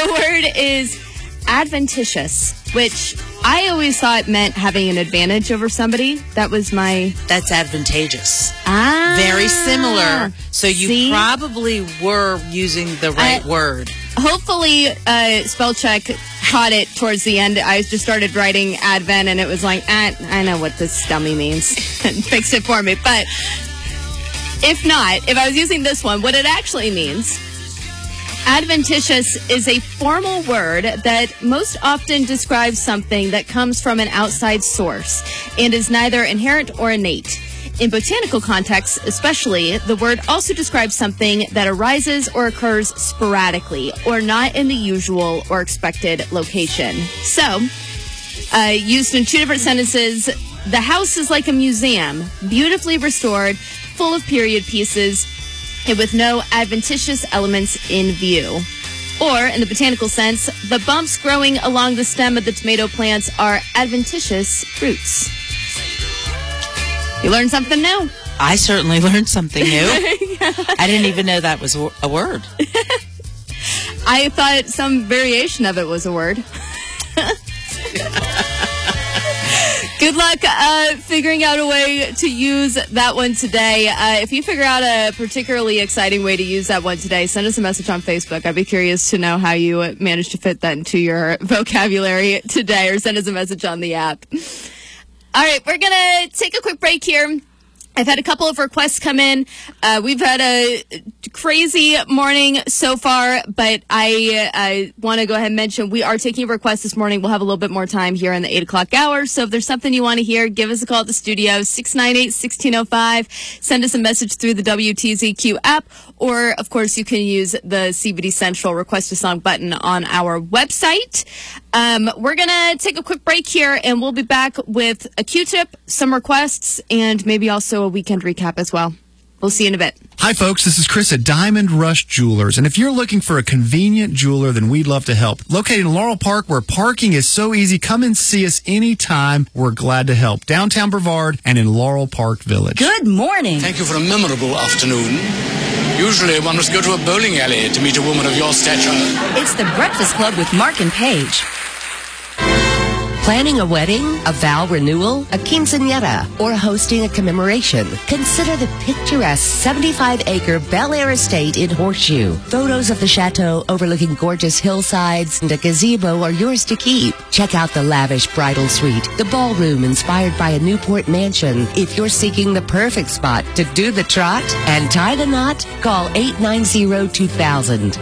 The word is adventitious, which I always thought meant having an advantage over somebody. That's advantageous. Very similar. So you probably were using the right word. Hopefully, spell check caught it towards the end. I just started writing Advent, and it was like, I know what this dummy means, and fixed it for me. But if not, if I was using this one, what it actually means, adventitious is a formal word that most often describes something that comes from an outside source and is neither inherent or innate. In botanical contexts, especially, the word also describes something that arises or occurs sporadically or not in the usual or expected location. So, used in two different sentences, the house is like a museum, beautifully restored, full of period pieces, and with no adventitious elements in view. Or, in the botanical sense, the bumps growing along the stem of the tomato plants are adventitious roots. You learned something new. I certainly learned something new. I didn't even know that was a word. I thought some variation of it was a word. Good luck figuring out a way to use that one today. If you figure out a particularly exciting way to use that one today, send us a message on Facebook. I'd be curious to know how you managed to fit that into your vocabulary today, or send us a message on the app. All right, we're going to take a quick break here. I've had a couple of requests come in. We've had a crazy morning so far, but I want to go ahead and mention we are taking requests this morning. We'll have a little bit more time here in the 8 o'clock hour. So if there's something you want to hear, give us a call at the studio, 698-1605. Send us a message through the WTZQ app, or, of course, you can use the CBD Central Request a Song button on our website. We're going to take a quick break here, and we'll be back with a Q-tip, some requests, and maybe also a weekend recap as well. We'll see you in a bit. Hi, folks. This is Chris at Diamond Rush Jewelers. And if you're looking for a convenient jeweler, then we'd love to help. Located in Laurel Park, where parking is so easy, come and see us anytime. We're glad to help. Downtown Brevard and in Laurel Park Village. Good morning. Thank you for a memorable afternoon. Usually one must go to a bowling alley to meet a woman of your stature. It's the Breakfast Club with Mark and Paige. Planning a wedding, a vow renewal, a quinceañera, or hosting a commemoration? Consider the picturesque 75-acre Bel Air estate in Horseshoe. Photos of the chateau overlooking gorgeous hillsides and a gazebo are yours to keep. Check out the lavish bridal suite, the ballroom inspired by a Newport mansion. If you're seeking the perfect spot to do the trot and tie the knot, call 890-2000.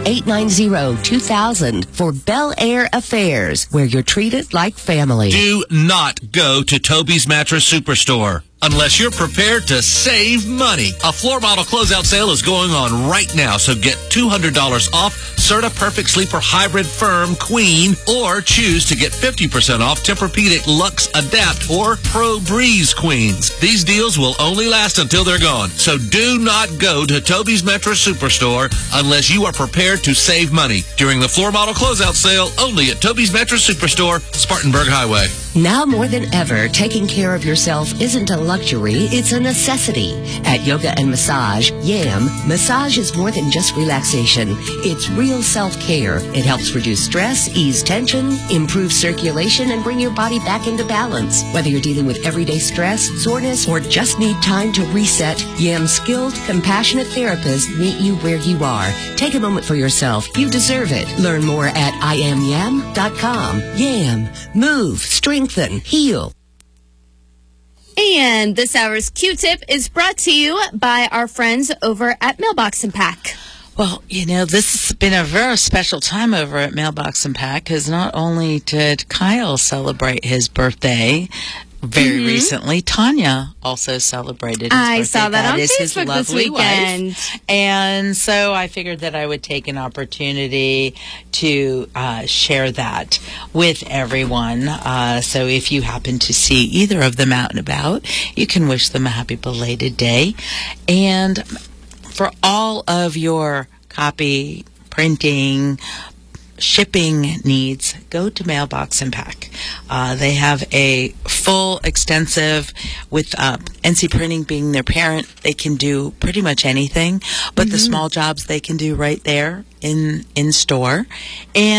890-2000 for Bel Air Affairs, where you're treated like family. Do not go to Toby's Mattress Superstore unless you're prepared to save money. A floor model closeout sale is going on right now, so get $200 off Serta Perfect Sleeper Hybrid Firm Queen, or choose to get 50% off Tempur-Pedic Luxe Adapt or Pro Breeze Queens. These deals will only last until they're gone, so do not go to Toby's Mattress Superstore unless you are prepared to save money during the floor model closeout sale only at Toby's Mattress Superstore, Spartanburg Highway. Now more than ever, taking care of yourself isn't a luxury, it's a necessity. At Yoga and Massage, YAM, massage is more than just relaxation. It's real self-care. It helps reduce stress, ease tension, improve circulation, and bring your body back into balance. Whether you're dealing with everyday stress, soreness, or just need time to reset, YAM's skilled, compassionate therapists meet you where you are. Take a moment for yourself. You deserve it. Learn more at IamYam.com. YAM. Move. Strengthen. Heal. And this hour's Q-tip is brought to you by our friends over at Mailbox and Pack. Well, you know, this has been a very special time over at Mailbox and Pack, because not only did Kyle celebrate his birthday very recently, Tanya also celebrated his birthday. I saw that on is his Facebook this lovely weekend. Wife. And so I figured that I would take an opportunity to share that with everyone. So if you happen to see either of them out and about, you can wish them a happy belated day. And for all of your copy, printing, shipping needs, go to Mailbox and Pack. They have a full, extensive, with NC Printing being their parent, they can do pretty much anything, but the small jobs they can do right there in store. And